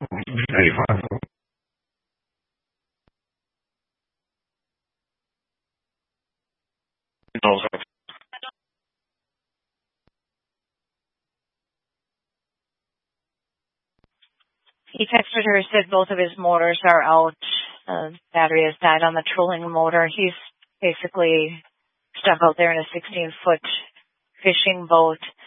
Very fun. No, he texted her, said both of his motors are out. Battery has died on the trolling motor. He's basically stuck out there in a 16-foot fishing boat.